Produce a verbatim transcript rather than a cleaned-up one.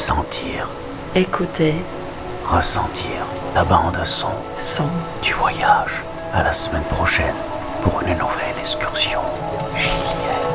sentir, écouter, ressentir la bande son, son du voyage. À la semaine prochaine pour une nouvelle excursion gilienne.